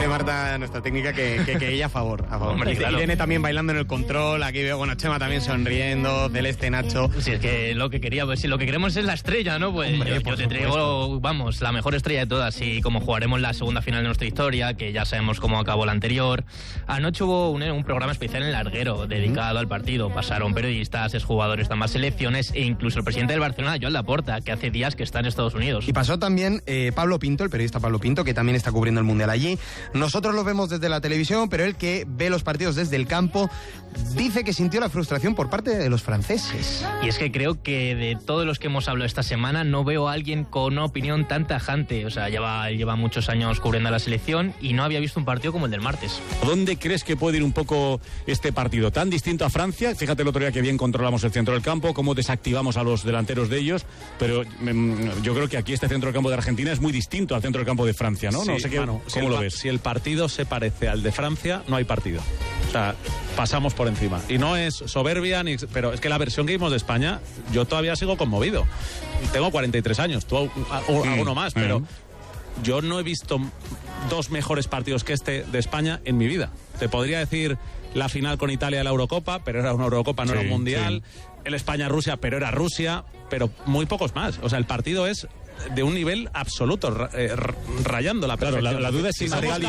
Dice Marta, nuestra técnica, que ella a favor. Hombre, claro. Irene también bailando en el control, aquí veo, bueno, Chema también sonriendo, Celeste, Nacho. Si es que lo que quería, pues si lo que queremos es la estrella, ¿no? Pues hombre, yo te traigo, vamos, la mejor estrella de todas. Y como jugaremos la segunda final de nuestra historia, que ya sabemos cómo acabó la anterior, anoche hubo un programa especial en Larguero dedicado al partido. Pasaron periodistas, exjugadores de ambas selecciones e incluso el presidente del Barcelona, Joan Laporta, que hace días que está en Estados Unidos. Y pasó también Pablo Pinto, el periodista Pablo Pinto, que también está cubriendo el Mundial allí. Nosotros lo vemos desde la televisión, pero él, que ve los partidos desde el campo, dice que sintió la frustración por parte de los franceses. Y es que creo que de todos los que hemos hablado esta semana no veo a alguien con una opinión tan tajante. O sea, lleva muchos años cubriendo a la selección y no había visto un partido como el del martes. ¿Dónde crees que puede ir un poco este partido? ¿Tan distinto a Francia? Fíjate el otro día que bien controlamos el centro del campo, cómo desactivamos a los delanteros de ellos, pero yo creo que aquí este centro del campo de Argentina es muy distinto al centro del campo de Francia, ¿no? Sí, no sé ¿cómo lo ves? Si el partido se parece al de Francia, no hay partido. O sea, pasamos por encima. Y no es soberbia, pero es que la versión que vimos de España, yo todavía sigo conmovido. Tengo 43 años, tú alguno más, pero yo no he visto dos mejores partidos que este de España en mi vida. Te podría decir la final con Italia de la Eurocopa, pero era una Eurocopa, no era un Mundial. El España-Rusia, pero era Rusia, pero muy pocos más. O sea, el partido es de un nivel absoluto, rayando la perfección. Claro, la duda es si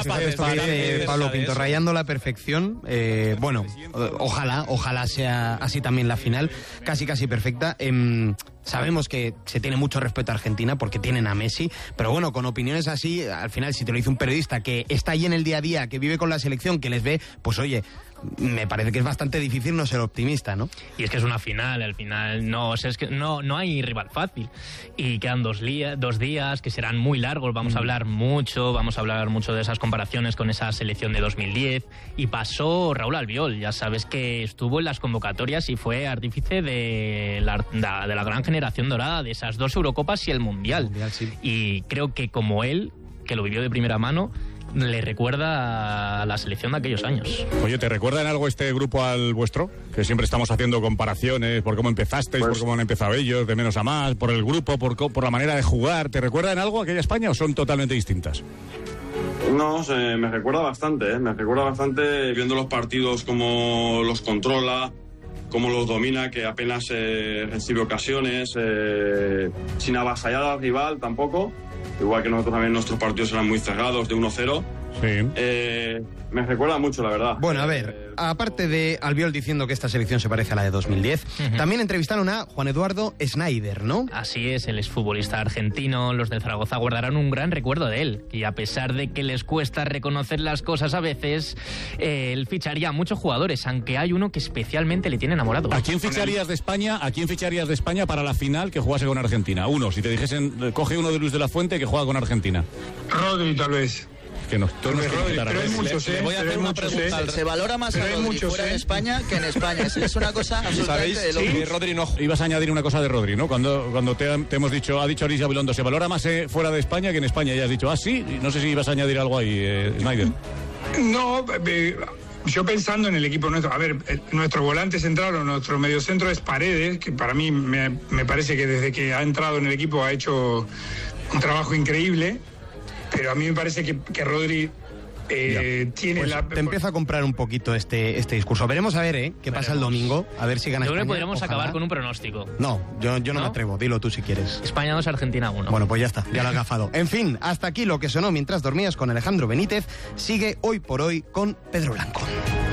Pablo Pinto, rayando la perfección. Bueno, ojalá sea así también la final, casi perfecta. Sabemos que se tiene mucho respeto a Argentina porque tienen a Messi, pero bueno, con opiniones así, al final, si te lo dice un periodista que está ahí en el día a día, que vive con la selección, que les ve, pues oye, me parece que es bastante difícil no ser optimista, ¿no? Y es que es una final, al final no, o sea, es que no hay rival fácil. Y quedan 2 días que serán muy largos, vamos a hablar mucho de esas comparaciones con esa selección de 2010. Y pasó Raúl Albiol, ya sabes que estuvo en las convocatorias y fue artífice de la gran generación dorada, de esas 2 Eurocopas y el Mundial. Sí. Y creo que como él, que lo vivió de primera mano, le recuerda a la selección de aquellos años. Oye, ¿te recuerda en algo este grupo al vuestro? Que siempre estamos haciendo comparaciones por cómo empezasteis, por cómo han empezado ellos, de menos a más, por el grupo, por la manera de jugar. ¿Te recuerda en algo aquella España o son totalmente distintas? No, me recuerda bastante, me recuerda bastante viendo los partidos, cómo los controla, cómo los domina, que apenas recibe ocasiones, sin avasallar al rival tampoco. Igual que nosotros también, nuestros partidos eran muy cerrados, de 1-0. Sí. Me recuerda mucho, la verdad. Bueno, a ver, aparte de Albiol diciendo que esta selección se parece a la de 2010, también entrevistaron a Juan Eduardo Schneider, ¿no? Así es, el exfutbolista argentino. Los de Zaragoza guardarán un gran recuerdo de él. Y a pesar de que les cuesta reconocer las cosas a veces, él ficharía a muchos jugadores, aunque hay uno que especialmente le tiene enamorado. ¿A quién ficharías de España para la final que jugase con Argentina? Uno, si te dijesen, coge uno de Luis de la Fuente que juega con Argentina. Rodri, tal vez. Que no, pero hay muchos, le voy a hacer una pregunta. Se valora más a Rodri fuera de España que en España. Es una cosa absolutamente de loco. ¿Sí? Rodri no. Ibas a añadir una cosa de Rodri, ¿no? Cuando te hemos dicho, ha dicho Alicia Bilondo, se valora más fuera de España que en España. Y has dicho, sí, no sé si ibas a añadir algo ahí, Schneider. No, yo pensando en el equipo nuestro, a ver, nuestro volante central o nuestro mediocentro es Paredes, que para mí me parece que desde que ha entrado en el equipo ha hecho un trabajo increíble. Pero a mí me parece que Rodri tiene pues te empieza a comprar un poquito este discurso. Veremos a ver qué pasa el domingo, a ver si gana Yo España. creo que podríamos Ojalá. acabar con un pronóstico. No, yo no me atrevo, dilo tú si quieres. España 2, Argentina 1. Bueno, pues ya está, ya lo has gafado. En fin, hasta aquí lo que sonó mientras dormías con Alejandro Benítez. Sigue Hoy por Hoy con Pedro Blanco.